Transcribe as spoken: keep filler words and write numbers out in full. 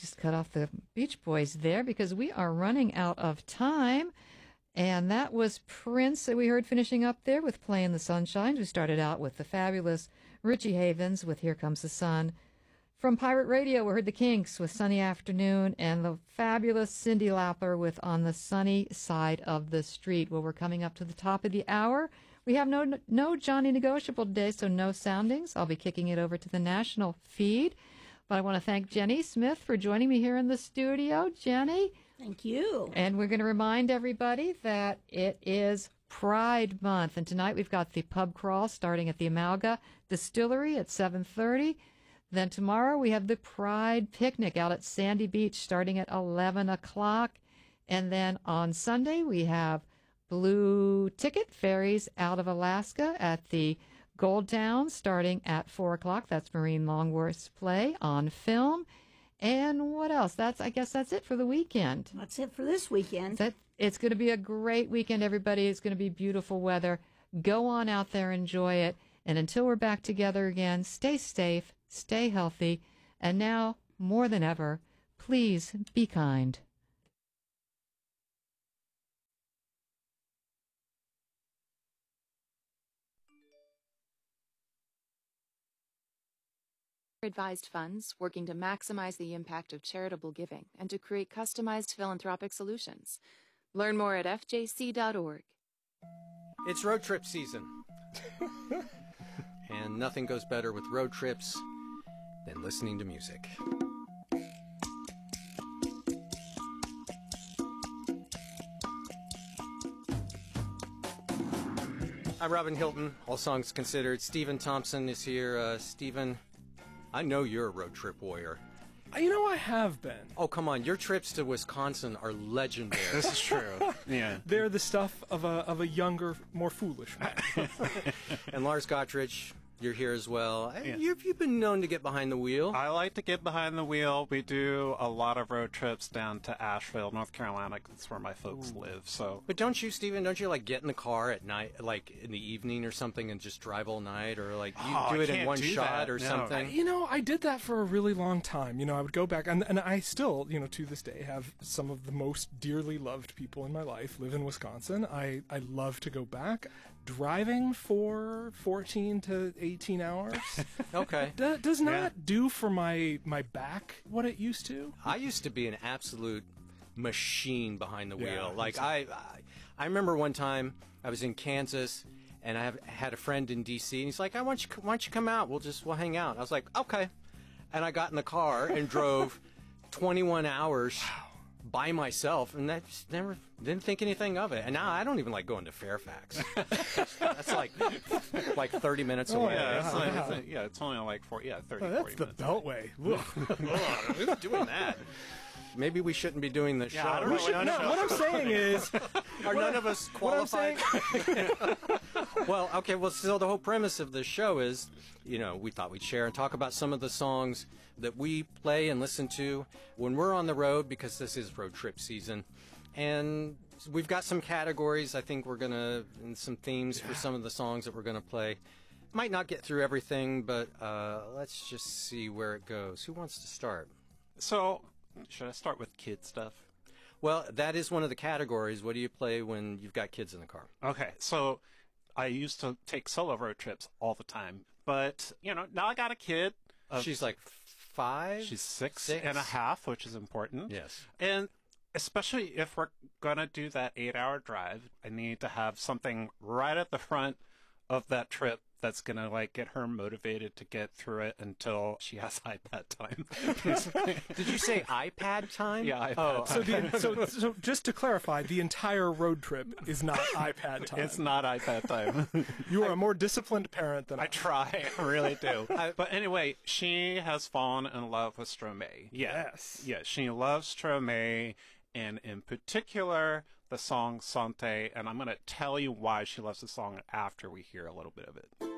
just cut off the Beach Boys there because we are running out of time. And that was Prince that we heard finishing up there with Playing the Sunshine. We started out with the fabulous Richie Havens with Here Comes the Sun. From Pirate Radio, we heard the Kinks with Sunny Afternoon and the fabulous Cyndi Lauper with On the Sunny Side of the Street. Well, we're coming up to the top of the hour. We have no no Johnny Negotiable today, so no soundings. I'll be kicking it over to the national feed. But I want to thank Jenny Smith for joining me here in the studio. Jenny. Thank you. And we're going to remind everybody that it is Pride Month. And tonight we've got the pub crawl starting at the Amalga Distillery at seven thirty. Then tomorrow we have the Pride Picnic out at Sandy Beach starting at eleven o'clock. And then on Sunday we have Blue Ticket Ferries out of Alaska at the Gold Town starting at four o'clock. That's Maureen Longworth's play on film. And what else? That's I guess that's it for the weekend. That's it for this weekend. That, it's going to be a great weekend, everybody. It's going to be beautiful weather. Go on out there, enjoy it. And until we're back together again, stay safe, stay healthy, and now, more than ever, please be kind. Advised funds working to maximize the impact of charitable giving and to create customized philanthropic solutions. Learn more at F J C dot org. It's road trip season. And nothing goes better with road trips than listening to music. I'm Robin Hilton, All Songs Considered. Stephen Thompson is here. Uh, Stephen, I know you're a road trip warrior. You know, I have been. Oh, come on. Your trips to Wisconsin are legendary. This is true. Yeah. They're the stuff of a of a younger, more foolish man. And Lars Gottridge, you're here as well. Yeah. You've, you've been known to get behind the wheel. I like to get behind the wheel. We do a lot of road trips down to Asheville, North Carolina. That's where my folks Ooh. live. So, but don't you, Stephen? Don't you like get in the car at night, like in the evening or something, and just drive all night, or like you oh, do it I in one do shot that. or no. something? I, you know, I did that for a really long time. You know, I would go back, and and I still, you know, to this day, have some of the most dearly loved people in my life live in Wisconsin. I I love to go back. Driving for fourteen to eighteen hours. Okay. D- does not Yeah. do for my my back what it used to. I used to be an absolute machine behind the Yeah, wheel. Like so. I, I, I remember one time I was in Kansas, and I have, had a friend in D C, and he's like, "I want you, why don't you come out? We'll just we'll hang out." I was like, "Okay," and I got in the car and drove twenty-one hours. By myself, and I just never didn't think anything of it. And now I don't even like going to Fairfax. That's like like thirty minutes away. yeah, it's wow. like, it's like- yeah, it's only like four, yeah, thirty, Oh, that's forty the minutes. Beltway. Ugh, who's doing that? Maybe we shouldn't be doing this Yeah, show. I don't We know should, what no, I'm what I'm saying is, Are none of us what I'm qualified? saying, Well, okay, well, so the whole premise of this show is, you know, we thought we'd share and talk about some of the songs that we play and listen to when we're on the road, because this is road trip season. And we've got some categories, I think we're going to, and some themes for some of the songs that we're going to play. Might not get through everything, but uh, let's just see where it goes. Who wants to start? So, should I start with kid stuff? Well, that is one of the categories. What do you play when you've got kids in the car? Okay, so I used to take solo road trips all the time, but you know, now I got a kid. Of, She's like five? she's six, six and a half, which is important. Yes. And especially if we're gonna do that eight-hour drive, I need to have something right at the front of that trip that's gonna like get her motivated to get through it until she has iPad time. Did you say iPad time? Yeah, iPad Oh, so, the, so, so just to clarify, the entire road trip is not iPad time. It's not iPad time. You are a more disciplined parent than I. I try, I really do. I, but anyway, she has fallen in love with Stromae. Yes. Yeah, she loves Stromae, and in particular, the song Santé, and I'm going to tell you why she loves the song after we hear a little bit of it.